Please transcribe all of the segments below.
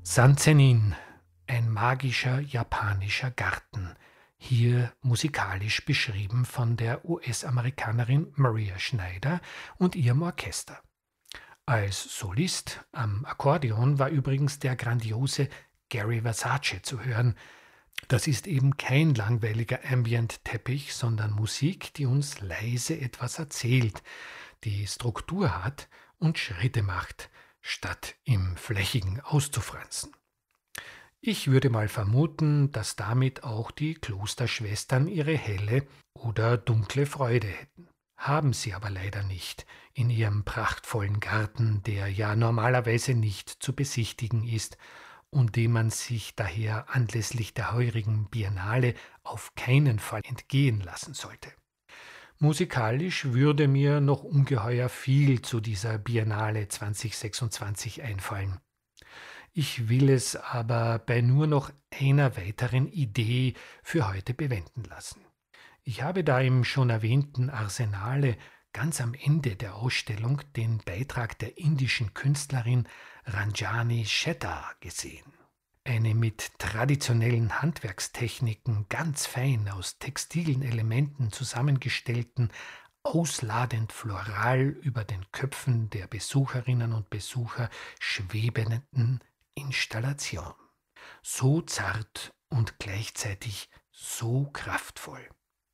Sanzenin, ein magischer japanischer Garten, hier musikalisch beschrieben von der US-Amerikanerin Maria Schneider und ihrem Orchester. Als Solist am Akkordeon war übrigens der grandiose Gary Versace zu hören. Das ist eben kein langweiliger Ambient-Teppich, sondern Musik, die uns leise etwas erzählt, die Struktur hat und Schritte macht, statt im Flächigen auszufransen. Ich würde mal vermuten, dass damit auch die Klosterschwestern ihre helle oder dunkle Freude hätten. Haben sie aber leider nicht in ihrem prachtvollen Garten, der ja normalerweise nicht zu besichtigen ist und dem man sich daher anlässlich der heurigen Biennale auf keinen Fall entgehen lassen sollte. Musikalisch würde mir noch ungeheuer viel zu dieser Biennale 2026 einfallen. Ich will es aber bei nur noch einer weiteren Idee für heute bewenden lassen. Ich habe da im schon erwähnten Arsenale ganz am Ende der Ausstellung den Beitrag der indischen Künstlerin Ranjani Shettar gesehen. Eine mit traditionellen Handwerkstechniken ganz fein aus textilen Elementen zusammengestellten, ausladend floral über den Köpfen der Besucherinnen und Besucher schwebenden Installation. So zart und gleichzeitig so kraftvoll.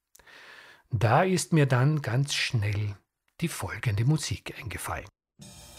Da ist mir dann ganz schnell die folgende Musik eingefallen.